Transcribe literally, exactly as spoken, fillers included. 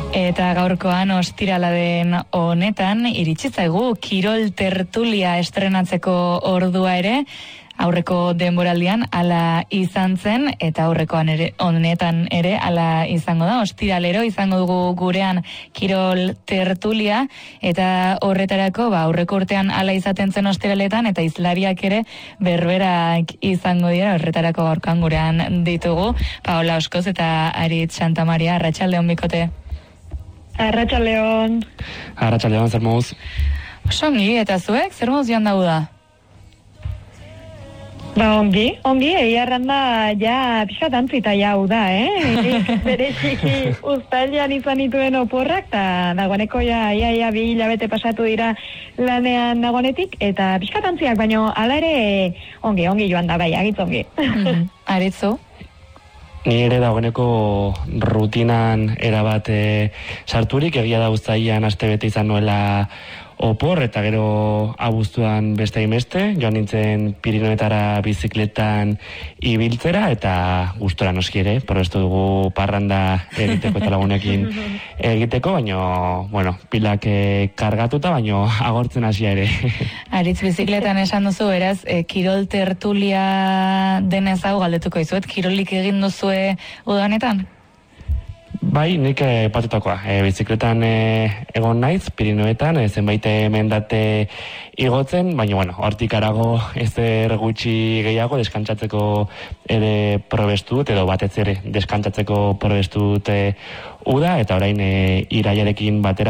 Eta gaurkoan ostirala den honetan iritsi zaigu kirol tertulia estrenatzeko ordua ere. Aurreko denboraldian hala izan zen eta aurrekoan ere honetan ere hala izango da. Ostiralero izango dugu gurean kirol tertulia eta horretarako ba aurreko urtean hala izaten zen ostiraletan eta hizlariak ere berberak izango dira. Horretarako gaurkoan gurean ditugu Paola Oskoz eta Aritz Santamaria. Arratsaldeon bikote. Arratsaldeon. Arratsaldeon, zer moduz? Ongi, eta zuek, zer moduz joan dauda? Ba, ongi, ongi, egia erranda ja pixkat antzita jau da, eh? Bereziki uztailean izan dituen oporrak, eta dagoeneko ja, ia, ia, bi hilabete pasatu dira lanean nagonetik, eta pixkat antziak, baino hala ere ongi, ongi joan da, bai, agitz ongi. Mm-hmm. Aritzu? Ni ere dagoeneko rutinan erabat e, sarturik, egia da uztailean astebete izan nuela opor, eta gero abuztuan beste hainbeste, joan nintzen Pirinioetara bizikletan ibiltzera, eta gustora noski ere, probestu dugu parranda egiteko eta lagunekin egiteko, baino, bueno, pilak e, kargatuta, baino agortzen hasia ere. Aritz, bizikletan esan duzu, beraz, e, kirol tertulia denez hau galdetuko izuet, kirolik egin duzue udanetan? Bai, nik e, patutakoa. E, bizikletan e, egon naiz, Pirinioetan, e, zenbait mendate igotzen, baina, bueno, hortik arago ezer gutxi gehiago deskantzatzeko ere probestu dut, edo batez ere deskantzatzeko probestu dut e, uda, eta orain e, iraiarekin batera